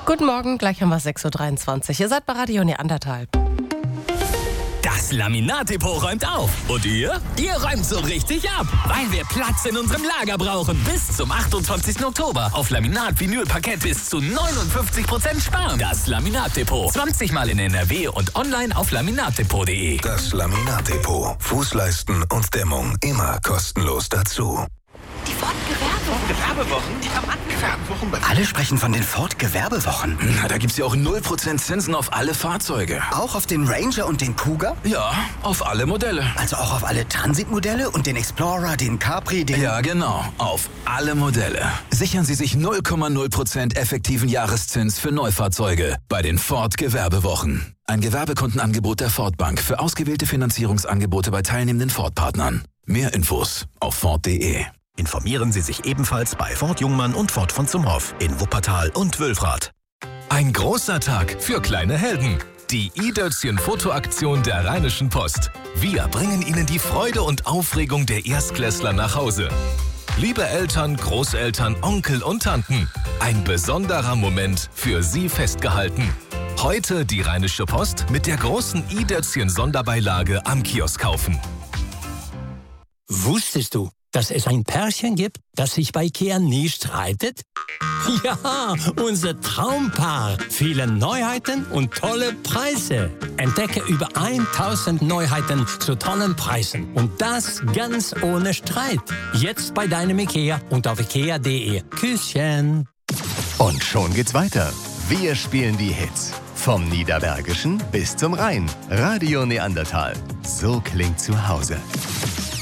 Guten Morgen, gleich haben wir 6.23 Uhr. Ihr seid bei Radio Neandertal. Das Laminat-Depot räumt auf. Und ihr? Ihr räumt so richtig ab. Weil wir Platz in unserem Lager brauchen. Bis zum 28. Oktober. Auf Laminat, Vinyl, Parkett bis zu 59% sparen. Das Laminat-Depot. 20 Mal in NRW und online auf laminatdepot.de. Das Laminat-Depot. Fußleisten und Dämmung immer kostenlos dazu. Die Ford-Gewerbewochen. Die Gewerbewochen. Alle sprechen von den Ford-Gewerbewochen. Na, da gibt's ja auch 0% Zinsen auf alle Fahrzeuge. Auch auf den Ranger und den Cougar? Ja, auf alle Modelle. Also auch auf alle Transit-Modelle und den Explorer, den Capri, den... Ja, genau. Auf alle Modelle. Sichern Sie sich 0,0% effektiven Jahreszins für Neufahrzeuge bei den Ford-Gewerbewochen. Ein Gewerbekundenangebot der Ford Bank für ausgewählte Finanzierungsangebote bei teilnehmenden Ford-Partnern. Mehr Infos auf Ford.de. Informieren Sie sich ebenfalls bei Ford Jungmann und Ford von Zumhoff in Wuppertal und Wülfrath. Ein großer Tag für kleine Helden. Die i-Dötzchen-Fotoaktion der Rheinischen Post. Wir bringen Ihnen die Freude und Aufregung der Erstklässler nach Hause. Liebe Eltern, Großeltern, Onkel und Tanten, ein besonderer Moment für Sie festgehalten. Heute die Rheinische Post mit der großen i-Dötzchen-Sonderbeilage am Kiosk kaufen. Wusstest du, dass es ein Pärchen gibt, das sich bei IKEA nie streitet? Ja, unser Traumpaar. Viele Neuheiten und tolle Preise. Entdecke über 1000 Neuheiten zu tollen Preisen. Und das ganz ohne Streit. Jetzt bei deinem IKEA und auf ikea.de. Küsschen. Und schon geht's weiter. Wir spielen die Hits. Vom Niederbergischen bis zum Rhein. Radio Neandertal. So klingt zu Hause.